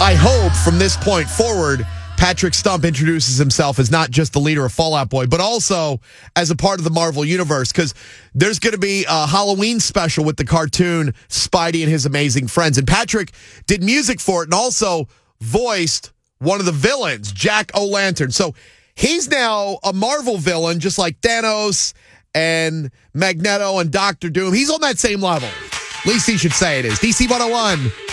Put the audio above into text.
I hope from this point forward, Patrick Stump introduces himself as not just the leader of Fall Out Boy, but also as a part of the Marvel Universe, because there's going to be a Halloween special with the cartoon Spidey and His Amazing Friends. And Patrick did music for it and also voiced one of the villains, Jack O'Lantern. So he's now a Marvel villain, just like Thanos and Magneto and Doctor Doom. He's on that same level. At least he should say it is. DC 101.